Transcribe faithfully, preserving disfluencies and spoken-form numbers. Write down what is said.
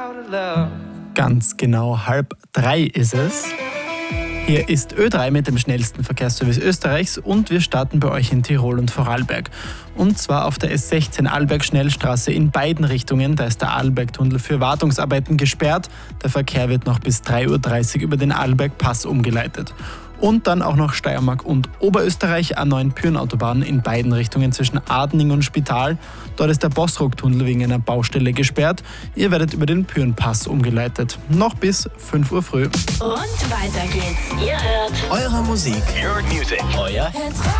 Ganz genau halb drei ist es. Hier ist Ö drei mit dem schnellsten Verkehrsservice Österreichs und wir starten bei euch in Tirol und Vorarlberg. Und zwar auf der S sechzehn Arlberg-Schnellstraße in beiden Richtungen. Da ist der Arlbergtunnel für Wartungsarbeiten gesperrt. Der Verkehr wird noch bis drei Uhr dreißig über den Arlberg-Pass umgeleitet. Und dann auch noch Steiermark und Oberösterreich, A neun Pyhrn-Autobahn in beiden Richtungen zwischen Adening und Spital. Dort ist der Bossrock-Tunnel wegen einer Baustelle gesperrt. Ihr werdet über den Pyhrn-Pass umgeleitet. Noch bis fünf Uhr früh. Und weiter geht's. Ihr hört Eure Musik. Your music. Euer